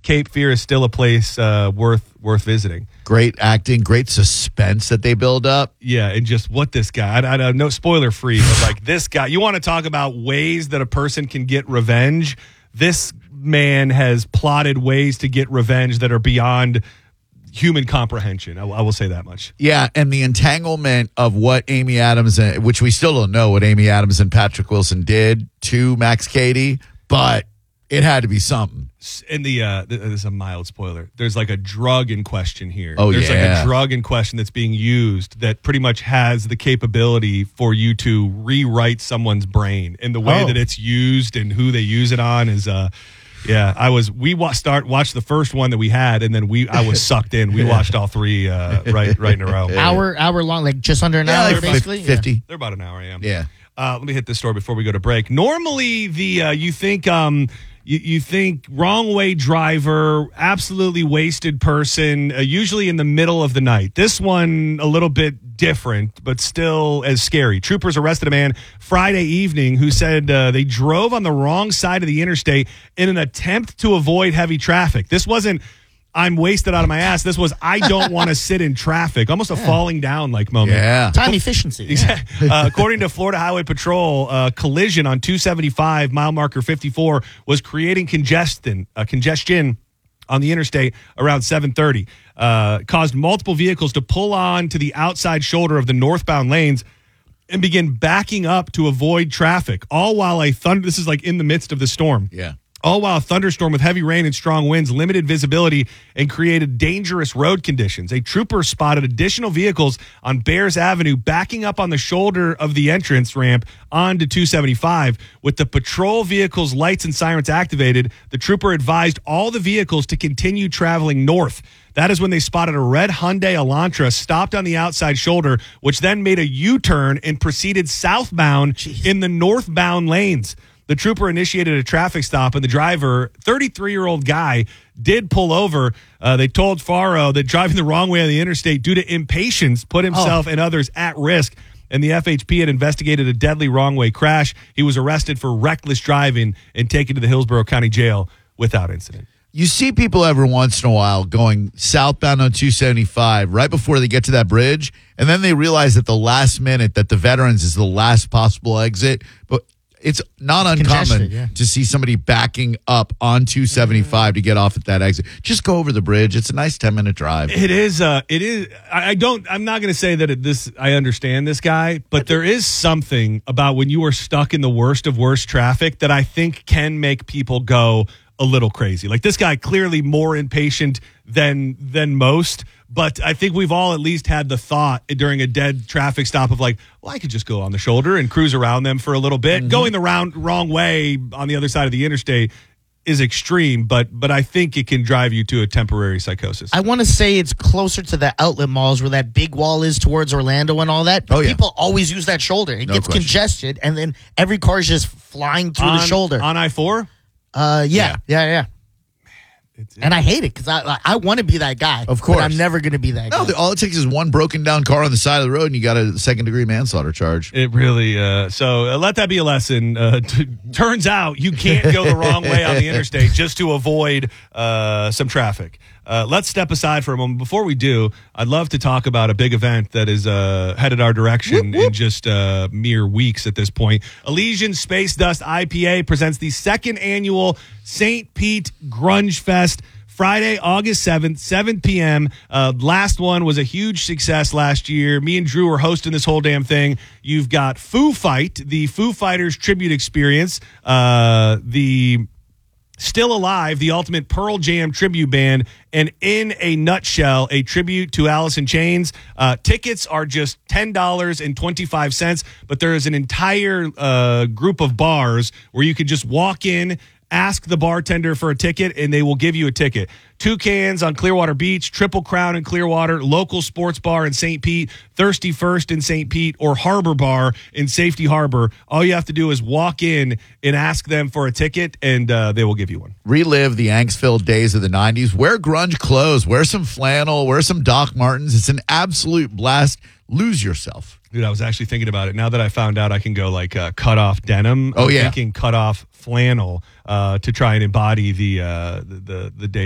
Cape Fear is still a place worth visiting. Great acting, great suspense that they build up. Yeah, and just what this guy, I don't know, spoiler free, but like this guy, you want to talk about ways that a person can get revenge? This man has plotted ways to get revenge that are beyond human comprehension. I will say that much. Yeah, and the entanglement of what Amy Adams, which we still don't know what Amy Adams and Patrick Wilson did to Max Cady, but it had to be something. And this is a mild spoiler. There's like a drug in question here. Oh, There's yeah. like a drug in question that's being used that pretty much has the capability for you to rewrite someone's brain. And the way that it's used and who they use it on is we watched the first one that we had, and then I was sucked in. We watched all three right in a row. Hour long, like just under an hour, like basically. 50. Yeah. They're about an hour, Yeah. Let me hit this story before we go to break. Normally, you think you think wrong way driver, absolutely wasted person, usually in the middle of the night. This one a little bit different, but still as scary. Troopers arrested a man Friday evening who said they drove on the wrong side of the interstate in an attempt to avoid heavy traffic. This wasn't I'm wasted out of my ass. This was I don't want to sit in traffic. Almost a falling down like moment. Yeah. Time efficiency. Exactly. According to Florida Highway Patrol, collision on 275 mile marker 54 was creating congestion on the interstate around 7:30. Caused multiple vehicles to pull on to the outside shoulder of the northbound lanes and begin backing up to avoid traffic. All while this is like in the midst of the storm. Yeah. All while a thunderstorm with heavy rain and strong winds limited visibility and created dangerous road conditions. A trooper spotted additional vehicles on Bears Avenue backing up on the shoulder of the entrance ramp onto 275. With the patrol vehicle's lights and sirens activated, the trooper advised all the vehicles to continue traveling north. That is when they spotted a red Hyundai Elantra stopped on the outside shoulder, which then made a U-turn and proceeded southbound in the northbound lanes. The trooper initiated a traffic stop, and the driver, 33-year-old guy, did pull over. They told Faro that driving the wrong way on the interstate due to impatience put himself and others at risk, and the FHP had investigated a deadly wrong-way crash. He was arrested for reckless driving and taken to the Hillsborough County Jail without incident. You see people every once in a while going southbound on 275 right before they get to that bridge, and then they realize at the last minute that the Veterans is the last possible exit, but it's not uncommon to see somebody backing up on 275 to get off at that exit. Just go over the bridge. It's a nice 10-minute drive. It is. I'm not going to say that I understand this guy, but there is something about when you are stuck in the worst of worst traffic that I think can make people go a little crazy. Like this guy, clearly more impatient than most. But I think we've all at least had the thought during a dead traffic stop of like, well, I could just go on the shoulder and cruise around them for a little bit. Mm-hmm. Going the wrong way on the other side of the interstate is extreme, but I think it can drive you to a temporary psychosis. I want to say it's closer to the outlet malls where that big wall is towards Orlando and all that. But people always use that shoulder. It gets congested, and then every car is just flying through the shoulder. On I-4? Yeah. And I hate it because I want to be that guy. Of course. But I'm never going to be that guy. No, all it takes is one broken down car on the side of the road and you got a second-degree manslaughter charge. It really, so let that be a lesson. Turns out you can't go the wrong way on the interstate just to avoid some traffic. Let's step aside for a moment. Before we do, I'd love to talk about a big event that is headed our direction in just mere weeks at this point. Elysian Space Dust IPA presents the second annual St. Pete Grunge Fest, Friday, August 7th, 7 p.m. Last one was a huge success last year. Me and Drew were hosting this whole damn thing. You've got Foo Fight, the Foo Fighters tribute experience, the Still Alive, the ultimate Pearl Jam tribute band, and in a nutshell, a tribute to Alice in Chains. Tickets are just $10.25, but there is an entire group of bars where you could just walk in, ask the bartender for a ticket, and they will give you a ticket. Toucans on Clearwater Beach, Triple Crown in Clearwater, local sports bar in St. Pete, Thirsty First in St. Pete, or Harbor Bar in Safety Harbor. All you have to do is walk in and ask them for a ticket, and they will give you one. Relive the angst-filled days of the 90s. Wear grunge clothes. Wear some flannel. Wear some Doc Martens. It's an absolute blast. Lose yourself. Dude, I was actually thinking about it. Now that I found out I can go like cut off denim, I'm thinking cut off flannel to try and embody the day.